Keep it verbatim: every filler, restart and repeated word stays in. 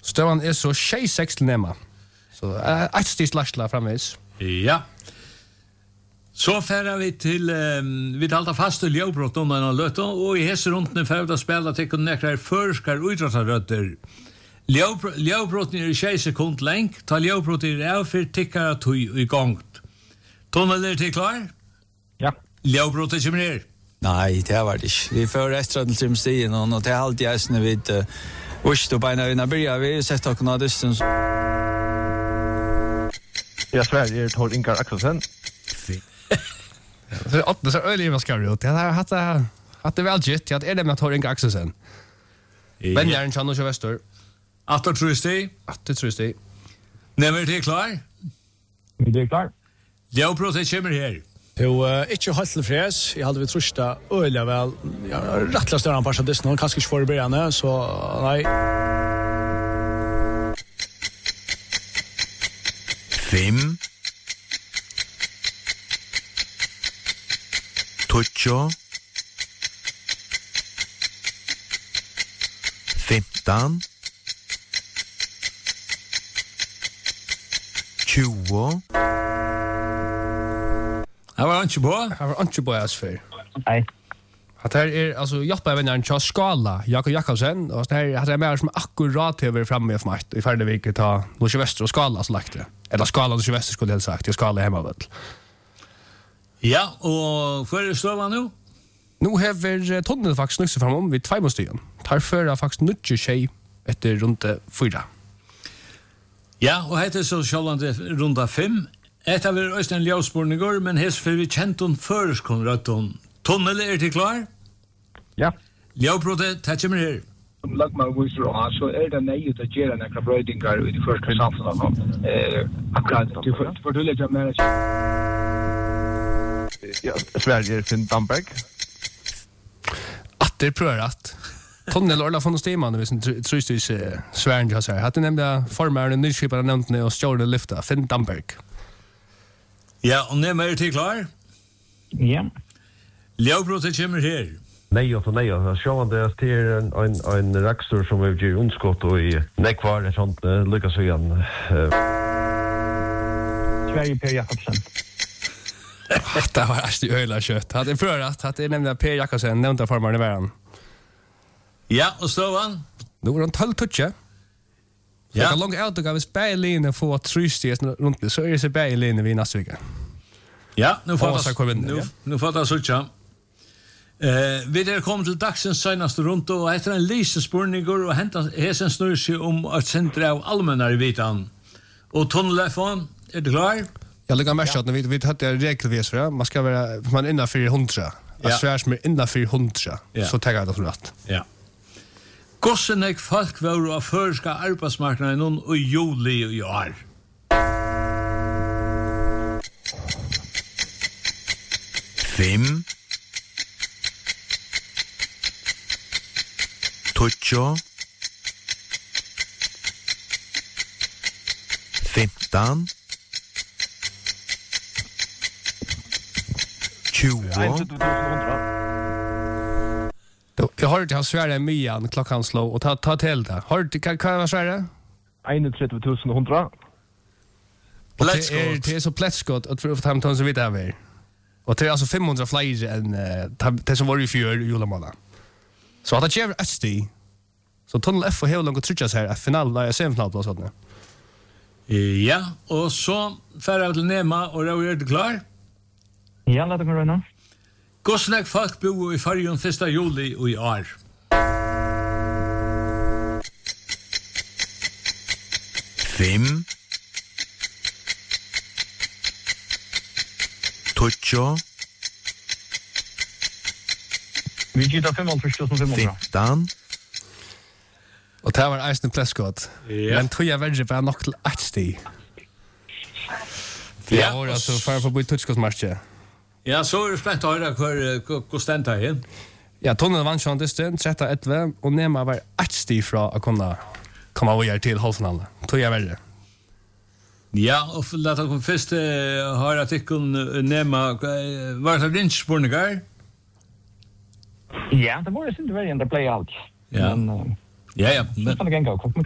Støvan er så tjej sex til Nema. Så ett stis larsla framvis. Ja. Så færer vi til, um, vi talte fast til Ljøbrott om denne løtta, og i hese rundene færer vi til å spille til å nekre førskar utrattarøtter. Ljøbrott er tjej sekund lengt, ta Ljøbrott er av for tikkere tog i gang. Tunnel er til klar? Ja. Ljøbrott er ikke mer? Nei, det var det ikke. Vi fører ekstra til trimstien, og det er alltid jeg som vet vurst og beina vinner byrja. Vi har sett dere av distans. Jeg Sverige er Tor Ingar Axelsen. Det är det så öliga vad ska ut. Det har haft att det väl gett att är det med Tor Ingar Axelsen. Men jag är en chans och väster. Att det tror jag. Att det tror jag. Nämmer det klar? Det är klart. Ljøbrott er kommer her. Jo, uh, ikke helt til fres. Jeg hadde vi trusta øyelig vel. Jeg har rettelig større anpasset disse nå. Kanskje ikke for det begynne, så nei. Fem. Tutjo. Femtan. Tjugo. Här var inte på. Här var inte på asfär. Nej. Att här är alltså hjälpa vänner Charles Skala, Jakob Jakobsen och det här hade mer som akkurat över framme för mig i färde vecka ta Norge Väster och Skala så lagt det. Eller Skala och Väster skulle jag sagt. Jag Skala hemma väl. Ja, och för det står man nu. Nu har vi tunnel faktiskt nu fram om vid två måsten. Tar för faktiskt nutje tjej efter runt fyra. Ja, och heter så självande runda fem. Et av er Øystein Ljøsbornigår, men hess for vi kjent om føreskonraton. Tunnel er til klar? Ja. Ljøbrottet, takk kommer her. Som lagmar viser å så er det nøyut å gjøre nekra brøydingar i de første samfunnet. Eh, akkurat, du får du legge mer. Ja, Sverige er Finn Damberg. Att det prövar att tunnel och alla från stämman vi som trust i Sverige har sagt. Hade nämligen formar en nyskipare nämnt och stjärna lyfta Finn Damberg. Ja, og nemmer er til klar? Ja. Ljøbrottet kommer her. Nej och nej och så han det är en en en raxtor som vi ger undskott och i nekvar är sånt lyckas så igen. Sverige Per Jakobsen. Det var actually öla kött. Hade prövat att det nämnde Per Jakobsen nämnda formar i världen. Ja, och så han. Nu var han tolv touche. Ja. Jag kan långt ut och gav spellinjen få trustigt runt det så är det så spellinjen vi nästa vecka. Ja, nu får det nu nu får det så tjän. Eh, vi där kom till dagsens senaste runt och efter en lise spurningar och hämta hesen snurr sig om att centra av allmänna vitan. Och tunnelfon är det klar? Jag lägger mest att vi vi hade regelvis för man ska vara man innan för hundra. Att svärs med innan för hundra. Så tar jag det rätt. Ja. Gossenek folk var av førska arbeidsmarknaden noen og juli og i år. Fem. Tutjo. Femtan. Tjugo. Jag har det Sverige Mian klockan slå och ta ta till det. Har du kan kan vara Sverige? trettio tusen hundra. Och det är det är så plättskott att för att hämta så vitt över. Och det är alltså femhundra flyger än det som var i fjör julamala. Så att det är S D. Så tunnel F och hela långt trutjas här final där jag ser final på sådana. Ja, och så färra till Nema och då är det klar. Ja, låt mig röna. Gossenek folk bo i Färjön första juli och i år. Fem. Tutjo. Vi gitar femhundra tusen fem hundra. Femtan. Och det var Eisen Pleskott. Men tror jag väl bara nog till ett steg. Ja, och alltså för för på touchskottsmatchen. Ja, så är det spänt att höra hur hur stänta är. Ja, tunneln vann chans distans tretton elva och Nema var ett steg från att kunna komma över till halvfinalen. Tror jag väl. Ja, och låt oss först höra artikeln Nema var det din spurningar? Ja, det var det inte väldigt ändå play out. Ja. Men ja, ja. Men